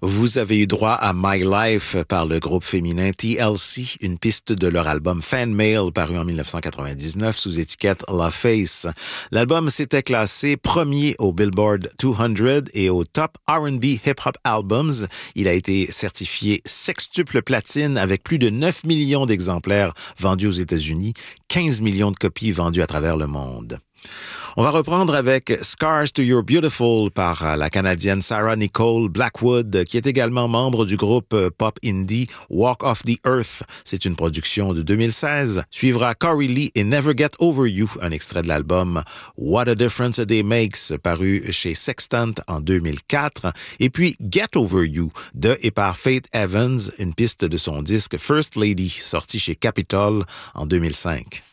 Vous avez eu droit à My Life par le groupe féminin TLC, une piste de leur album Fan Mail paru en 1999 sous étiquette La Face. L'album s'était classé premier au Billboard 200 et au Top R&B Hip Hop Albums. Il a été certifié sextuple platine avec plus de 9 millions d'exemplaires vendus aux États-Unis, 15 millions de copies vendues à travers le monde. On va reprendre avec Scars to Your Beautiful par la Canadienne Sarah Nicole Blackwood, qui est également membre du groupe pop indie Walk Off the Earth. C'est une production de 2016. Suivra Corey Lee et Never Get Over You, un extrait de l'album What a Difference a Day Makes, paru chez Sextant en 2004. Et puis Get Over You de et par Faith Evans, une piste de son disque First Lady, sorti chez Capitol en 2005.